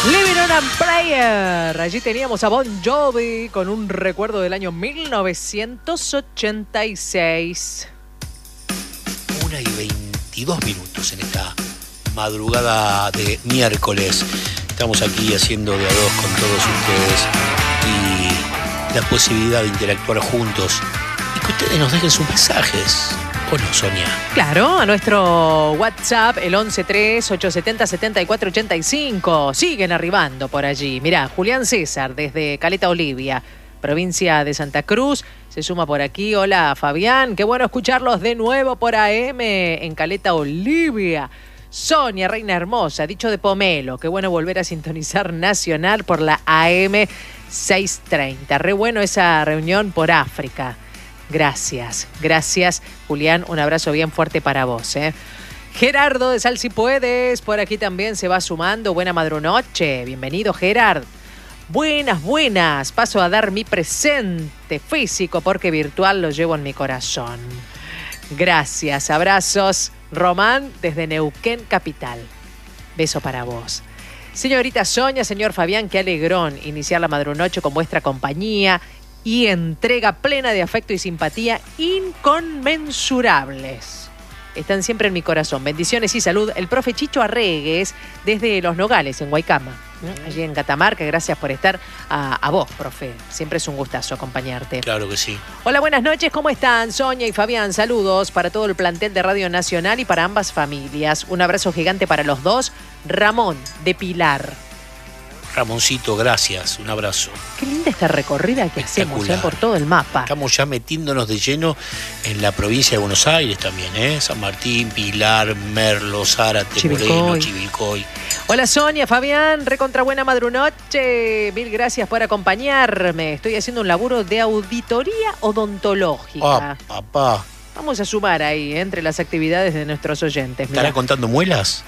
Living on a Prayer. Allí teníamos a Bon Jovi con un recuerdo del año 1986. 1:22 en esta madrugada de miércoles. Estamos aquí haciendo de a dos con todos ustedes y la posibilidad de interactuar juntos y que ustedes nos dejen sus mensajes. ¿O no, Sonia? Claro, a nuestro WhatsApp, el 1138707485. Siguen arribando por allí. Mirá, Julián César, desde Caleta Olivia, provincia de Santa Cruz, se suma por aquí. Hola, Fabián, qué bueno escucharlos de nuevo por AM en Caleta Olivia. Sonia, reina hermosa, dicho de Pomelo, qué bueno volver a sintonizar Nacional por la AM 630. Re bueno esa reunión por África. Gracias, Julián, un abrazo bien fuerte para vos. Gerardo de Sal Si Puedes, por aquí también se va sumando. Buena madrunoche, bienvenido Gerard. Buenas, paso a dar mi presente físico porque virtual lo llevo en mi corazón. Gracias, abrazos. Román desde Neuquén Capital, beso para vos. Señorita Sonia, señor Fabián, qué alegrón iniciar la madrunoche con vuestra compañía y entrega plena de afecto y simpatía inconmensurables. Están siempre en mi corazón. Bendiciones y salud. El profe Chicho Arregues desde Los Nogales, en Guaycama, allí en Catamarca. Gracias por estar a vos, profe. Siempre es un gustazo acompañarte. Claro que sí. Hola, buenas noches. ¿Cómo están? Sonia y Fabián, saludos para todo el plantel de Radio Nacional y para ambas familias. Un abrazo gigante para los dos. Ramón, de Pilar. Ramoncito, gracias, un abrazo. Qué linda esta recorrida que hacemos por todo el mapa. Estamos ya metiéndonos de lleno en la provincia de Buenos Aires también, San Martín, Pilar, Merlo, Zárate, Moreno, Chivilcoy. Hola Sonia, Fabián, recontra buena madrunoche. Mil gracias por acompañarme. Estoy haciendo un laburo de auditoría odontológica. Papá. Vamos a sumar ahí entre las actividades de nuestros oyentes. ¿Estará contando muelas?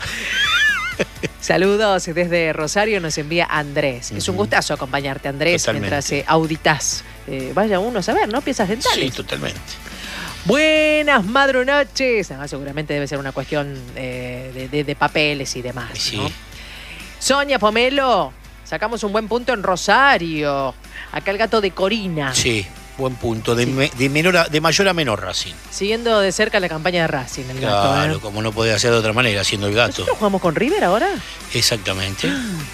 Saludos desde Rosario, nos envía Andrés. Es un gustazo acompañarte, Andrés, totalmente. Mientras auditas. Vaya uno a saber, ¿no? Piezas dentales. Sí, totalmente. Buenas madrunoches. Seguramente debe ser una cuestión de papeles y demás, sí. ¿no? Sonia, Pomelo, sacamos un buen punto en Rosario. Acá el gato de Corina. Sí. Buen punto, de mayor a menor Racing. Siguiendo de cerca la campaña de Racing, el gato. Claro, como no podía ser de otra manera, siendo el gato. ¿Nosotros jugamos con River ahora? Exactamente.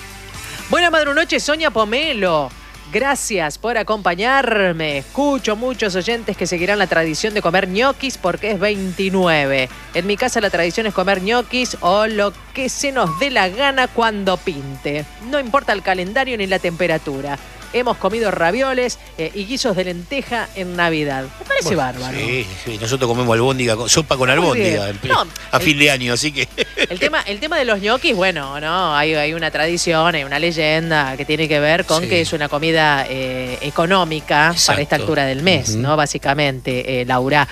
Buena madrunoche, Sonia Pomelo. Gracias por acompañarme. Escucho muchos oyentes que seguirán la tradición de comer ñoquis porque es 29. En mi casa la tradición es comer ñoquis o lo que se nos dé la gana cuando pinte. No importa el calendario ni la temperatura. Hemos comido ravioles y guisos de lenteja en Navidad. Me parece bárbaro. Sí, nosotros comemos albóndiga, sopa con albóndiga a fin de año, así que... El tema de los ñoquis, bueno, no, hay una tradición, hay una leyenda que tiene que ver con que es una comida económica. Exacto. Para esta altura del mes, ¿no? Básicamente, Laura,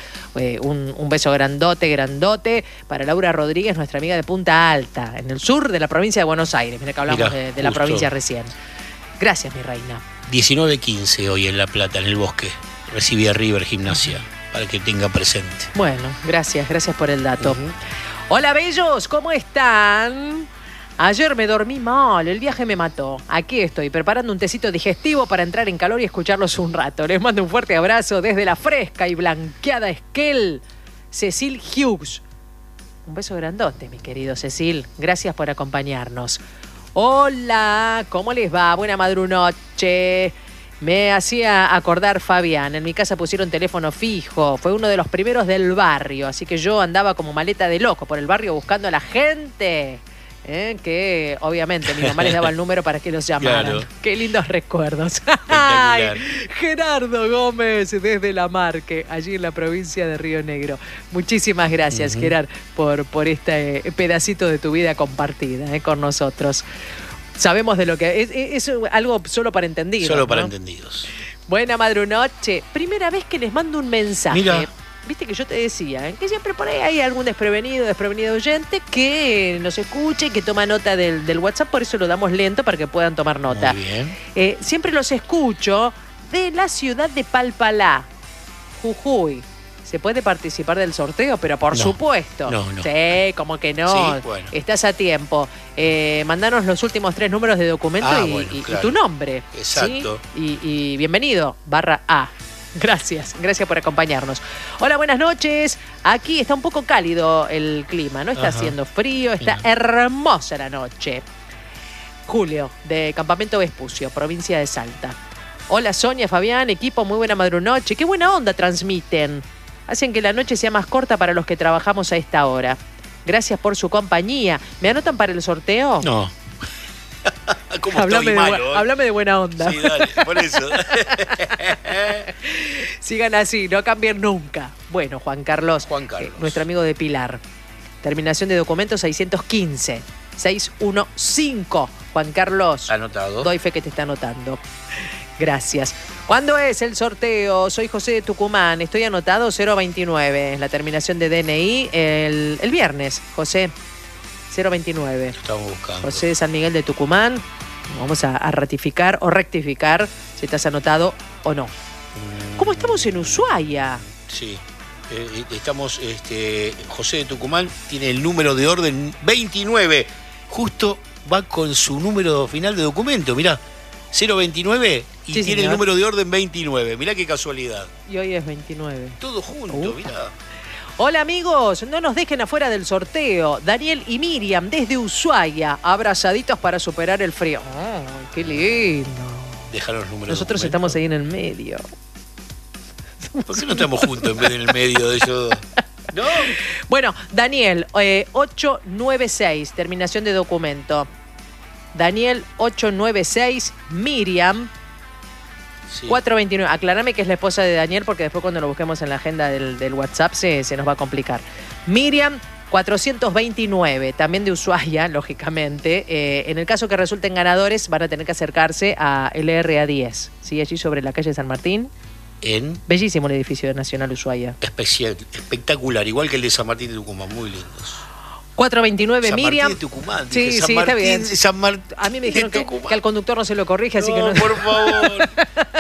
un beso grandote para Laura Rodríguez, nuestra amiga de Punta Alta, en el sur de la provincia de Buenos Aires. Mira que hablamos de la provincia recién. Gracias, mi reina. 19:15 hoy en La Plata, en el Bosque. Recibí a River Gimnasia, para que tenga presente. Bueno, gracias por el dato. Hola, bellos, ¿cómo están? Ayer me dormí mal, el viaje me mató. Aquí estoy, preparando un tecito digestivo para entrar en calor y escucharlos un rato. Les mando un fuerte abrazo desde la fresca y blanqueada Esquel, Cecil Hughes. Un beso grandote, mi querido Cecil. Gracias por acompañarnos. Hola, ¿cómo les va? Buena madrunoche. Me hacía acordar Fabián. En mi casa pusieron teléfono fijo. Fue uno de los primeros del barrio. Así que yo andaba como maleta de loco por el barrio buscando a la gente. Que obviamente mi mamá les daba el número para que los llamaran. Claro. Qué lindos recuerdos. Ay, Gerardo Gómez desde La Marque, allí en la provincia de Río Negro. Muchísimas gracias, Gerard, por este pedacito de tu vida compartida con nosotros. Sabemos de lo que es algo solo para entendidos. Solo para entendidos. Buena madrunoche. Primera vez que les mando un mensaje. Mira. Viste que yo te decía, que siempre por ahí hay algún desprevenido oyente que nos escuche y que toma nota del WhatsApp, por eso lo damos lento para que puedan tomar nota. Muy bien. Siempre los escucho de la ciudad de Palpalá, Jujuy. ¿Se puede participar del sorteo? Pero por supuesto. No. Sí, como que no. Sí, bueno. Estás a tiempo. Mandanos los últimos 3 números de documento y tu nombre. Exacto. ¿Sí? Y bienvenido, /A. Gracias por acompañarnos. Hola, buenas noches. Aquí está un poco cálido el clima, no está haciendo frío, está hermosa la noche. Julio, de Campamento Vespucio, provincia de Salta. Hola Sonia, Fabián, equipo, muy buena madrunoche. Qué buena onda transmiten. Hacen que la noche sea más corta para los que trabajamos a esta hora. Gracias por su compañía. ¿Me anotan para el sorteo? No. ¿Cómo Háblame de buena onda. Sí, dale, por eso. Sigan así, no cambien nunca. Bueno, Juan Carlos. Nuestro amigo de Pilar. Terminación de documentos 615. 615. Juan Carlos. Anotado. Doy fe que te está anotando. Gracias. ¿Cuándo es el sorteo? Soy José de Tucumán. Estoy anotado 029. La terminación de DNI el viernes, José. 029. Estamos buscando. José de San Miguel de Tucumán. Vamos a ratificar o rectificar si estás anotado o no. ¿Cómo estamos en Ushuaia? Sí. Estamos, José de Tucumán tiene el número de orden 29. Justo va con su número final de documento. Mirá, 029 y sí, tiene señor. el número de orden 29. Mirá qué casualidad. Y hoy es 29. Todo junto, mirá. Hola amigos, no nos dejen afuera del sorteo. Daniel y Miriam desde Ushuaia, abrazaditos para superar el frío. Oh, qué lindo. Dejaron los números. Nosotros estamos ahí en el medio. ¿Por qué no estamos juntos en vez de en el medio de ellos dos? ¿No? Bueno, Daniel, 896, terminación de documento. Daniel 896, Miriam Sí. 429. Aclarame que es la esposa de Daniel porque después cuando lo busquemos en la agenda del WhatsApp se nos va a complicar. Miriam 429, también de Ushuaia, lógicamente. En el caso que resulten ganadores van a tener que acercarse a LRA10, ¿sí? Allí sobre la calle San Martín. Bellísimo el edificio de Nacional Ushuaia. Espectacular, igual que el de San Martín de Tucumán, muy lindos. 429 San Miriam. Martín de Tucumán. Sí, San sí, Martín, está bien. San Martín A mí me dijeron de que al conductor no se lo corrige, así que no. por favor.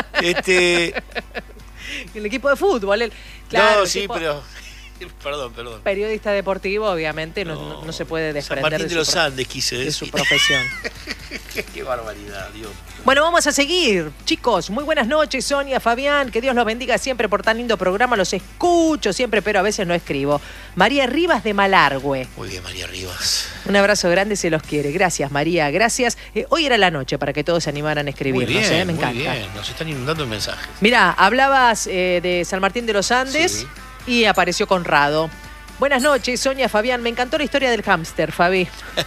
El equipo de fútbol. Claro, no, sí, pero. Perdón. Periodista deportivo, obviamente, no se puede desprender San Martín de los Andes, quise decir. De su profesión. Qué barbaridad, Dios. Bueno, vamos a seguir. Chicos, muy buenas noches, Sonia, Fabián. Que Dios los bendiga siempre por tan lindo programa. Los escucho siempre, pero a veces no escribo. María Rivas de Malargüe. Muy bien, María Rivas. Un abrazo grande, se los quiere. Gracias, María, gracias. Hoy era la noche para que todos se animaran a escribirnos. Muy bien, me encanta. Muy bien, nos están inundando en mensajes. Mirá, hablabas de San Martín de los Andes y apareció Conrado. Buenas noches, Sonia, Fabián. Me encantó la historia del hámster, Fabi.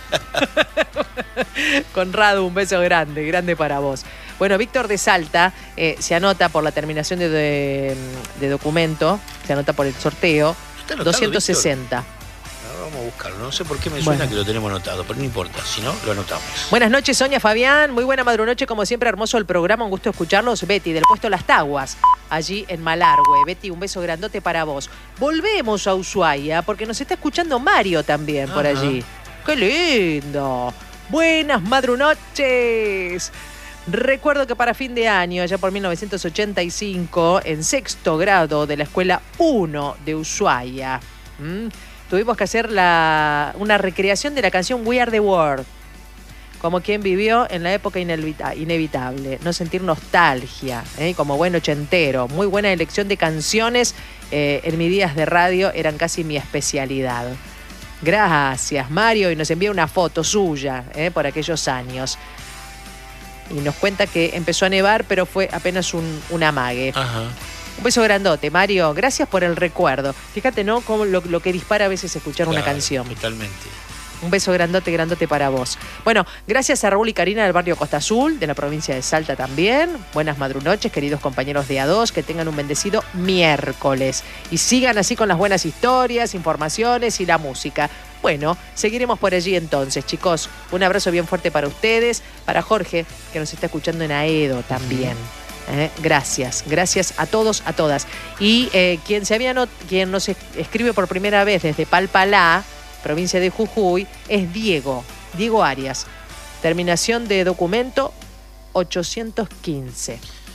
Conrado, un beso grande para vos. Bueno, Víctor de Salta se anota por la terminación de documento, se anota por el sorteo, 260. Ahora vamos a buscarlo, no sé por qué me suena que lo tenemos anotado, pero no importa, si no, lo anotamos. Buenas noches, Sonia, Fabián. Muy buena madrunoche, como siempre, hermoso el programa, un gusto escucharlos. Betty, del puesto Las Taguas, allí en Malargüe. Betty, un beso grandote para vos. Volvemos a Ushuaia, porque nos está escuchando Mario también por allí. ¡Qué lindo! Buenas madrunoches. Recuerdo que para fin de año, ya por 1985, en 6º grado de la Escuela 1 de Ushuaia, tuvimos que hacer una recreación de la canción We Are the World, como quien vivió en la época inevitable, no sentir nostalgia, como buen ochentero. Muy buena elección de canciones, en mis días de radio eran casi mi especialidad. Gracias, Mario, y nos envía una foto suya por aquellos años. Y nos cuenta que empezó a nevar, pero fue apenas un amague. Ajá. Un beso grandote, Mario. Gracias por el recuerdo. Fíjate, ¿no? Como lo que dispara a veces escuchar una canción. Totalmente. Un beso grandote para vos. Bueno, gracias a Raúl y Karina del barrio Costa Azul, de la provincia de Salta también. Buenas madrunoches, queridos compañeros de A2. Que tengan un bendecido miércoles. Y sigan así con las buenas historias, informaciones y la música. Bueno, seguiremos por allí entonces, chicos. Un abrazo bien fuerte para ustedes. Para Jorge, que nos está escuchando en Aedo también. Gracias a todos, a todas. Y quien nos escribe por primera vez desde Palpalá, provincia de Jujuy, es Diego Arias. Terminación de documento 815.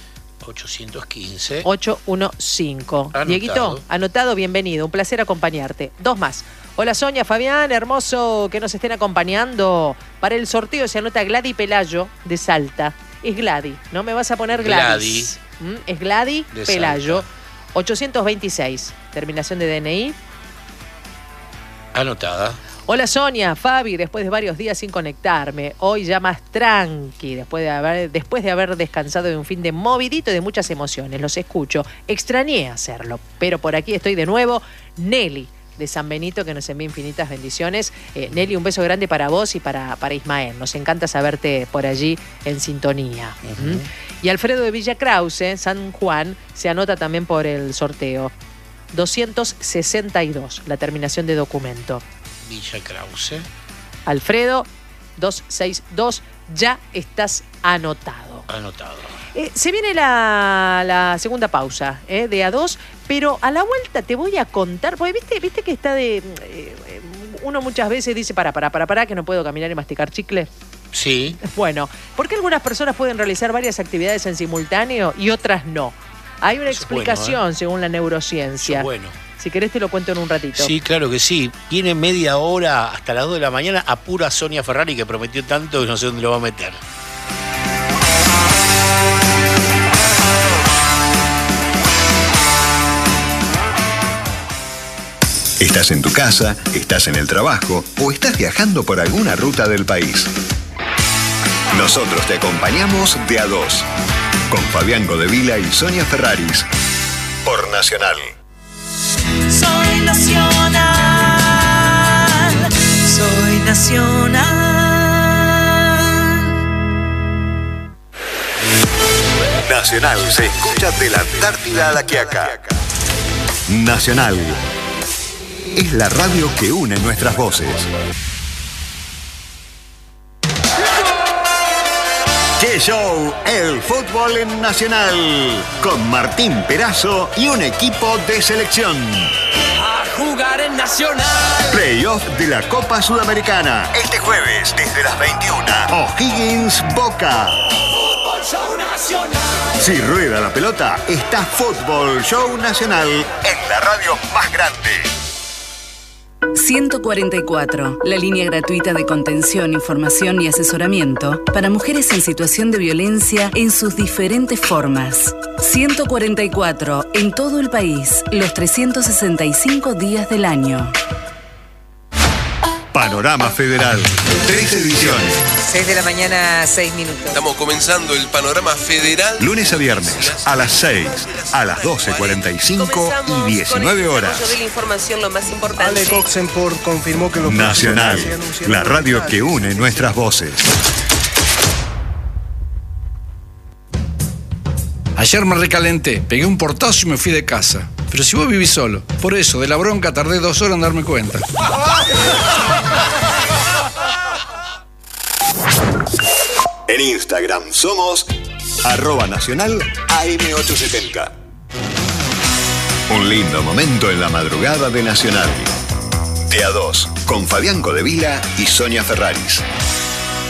815. 815. Anotado. Dieguito, anotado, bienvenido. Un placer acompañarte. Dos más. Hola Sonia, Fabián, hermoso que nos estén acompañando. Para el sorteo se anota Gladi Pelayo de Salta. Es Gladi, no me vas a poner Gladys. Es Gladi de Pelayo. Salta. 826. Terminación de DNI. Anotada. Hola Sonia, Fabi, después de varios días sin conectarme, hoy ya más tranqui, después de haber descansado de un fin de movidito y de muchas emociones, los escucho, extrañé hacerlo, pero por aquí estoy de nuevo. Nelly de San Benito, que nos envía infinitas bendiciones. Nelly, un beso grande para vos y para Ismael, nos encanta saberte por allí en sintonía. Y Alfredo de Villa Krause, San Juan, se anota también por el sorteo. 262, la terminación de documento. Villa Krause. Alfredo, 262, ya estás anotado. Anotado. Se viene la segunda pausa de A2, pero a la vuelta te voy a contar, porque viste que está de... uno muchas veces dice, para, que no puedo caminar y masticar chicle. Sí. Bueno, ¿por qué algunas personas pueden realizar varias actividades en simultáneo y otras no? Hay una explicación según la neurociencia. Bueno. Si querés te lo cuento en un ratito. Sí, claro que sí. Tiene media hora hasta las 2 de la mañana a pura Sonia Ferrari, que prometió tanto que no sé dónde lo va a meter. Estás en tu casa, estás en el trabajo o estás viajando por alguna ruta del país. Nosotros te acompañamos de A2 con Fabián Godevila y Sonia Ferraris por Nacional. Soy nacional, soy nacional. Nacional se escucha de la Antártida a la Quiaca. Nacional es la radio que une nuestras voces. ¡Qué show! El fútbol en Nacional. Con Martín Perazo y un equipo de selección. A jugar en Nacional. Playoff de la Copa Sudamericana. Este jueves, desde las 21. O'Higgins Boca. Fútbol Show Nacional. Si rueda la pelota, está Fútbol Show Nacional en la radio más grande. 144, la línea gratuita de contención, información y asesoramiento para mujeres en situación de violencia en sus diferentes formas. 144, en todo el país, los 365 días del año. Panorama Federal. 3 ediciones. 6 de la mañana, 6 minutos. Estamos comenzando el Panorama Federal. Lunes a viernes, a las 6, a las 12:45 y 19 horas. De la información, lo más importante. Ale Coxenport confirmó que los Nacional, la radio que une nuestras voces. Ayer me recalenté, pegué un portazo y me fui de casa. Pero si vos vivís solo, por eso, de la bronca tardé 2 horas en darme cuenta. En Instagram somos @nacional AM870. Un lindo momento en la madrugada de Nacional. De A2, con Fabián Godevila y Sonia Ferraris. 144